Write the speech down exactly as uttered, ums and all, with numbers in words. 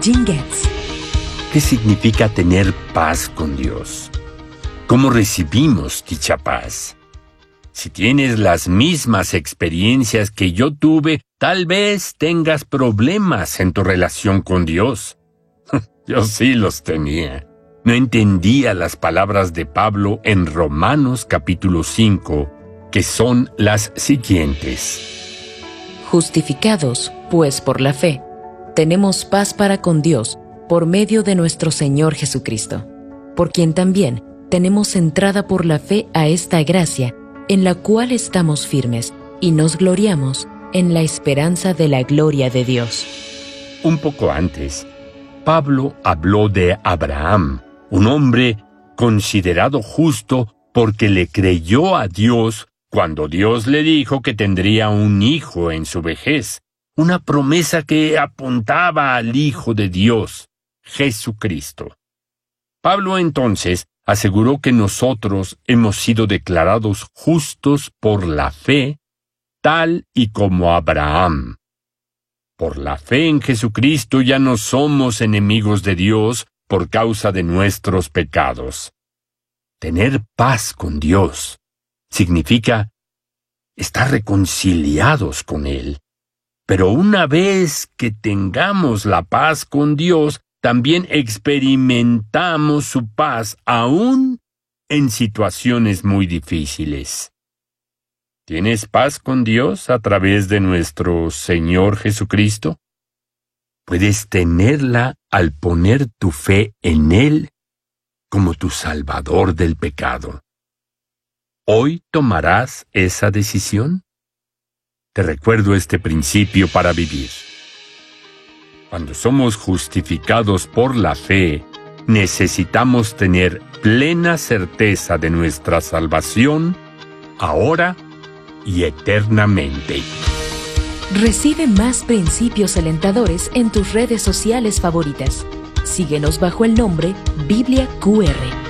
Jim Getz. ¿Qué significa tener paz con Dios? ¿Cómo recibimos dicha paz? Si tienes las mismas experiencias que yo tuve, tal vez tengas problemas en tu relación con Dios. Yo sí los tenía. No entendía las palabras de Pablo en Romanos capítulo cinco, que son las siguientes. Justificados, pues, por la fe, tenemos paz para con Dios por medio de nuestro Señor Jesucristo, por quien también tenemos entrada por la fe a esta gracia, en la cual estamos firmes y nos gloriamos en la esperanza de la gloria de Dios. Un poco antes, Pablo habló de Abraham, un hombre considerado justo porque le creyó a Dios cuando Dios le dijo que tendría un hijo en su vejez, una promesa que apuntaba al Hijo de Dios, Jesucristo. Pablo entonces aseguró que nosotros hemos sido declarados justos por la fe, tal y como Abraham. Por la fe en Jesucristo ya no somos enemigos de Dios por causa de nuestros pecados. Tener paz con Dios significa estar reconciliados con Él. Pero una vez que tengamos la paz con Dios, también experimentamos su paz aún en situaciones muy difíciles. ¿Tienes paz con Dios a través de nuestro Señor Jesucristo? Puedes tenerla al poner tu fe en Él como tu Salvador del pecado. ¿Hoy tomarás esa decisión? Te recuerdo este principio para vivir. Cuando somos justificados por la fe, necesitamos tener plena certeza de nuestra salvación, ahora y eternamente. Recibe más principios alentadores en tus redes sociales favoritas. Síguenos bajo el nombre Biblia Q R.